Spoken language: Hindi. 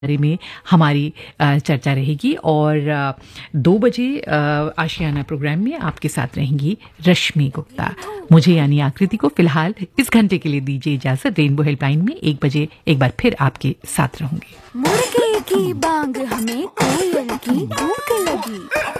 बारे में हमारी चर्चा रहेगी और 2 बजे आशियाना प्रोग्राम में आपके साथ रहेंगी रश्मि गुप्ता। मुझे यानी आकृति को फिलहाल इस घंटे के लिए दीजिए इजाजत। रेनबो हेल्पलाइन में 1 बजे एक बार फिर आपके साथ रहूंगी। मुर्गे की बांग हमें कोयल की भूख लगी।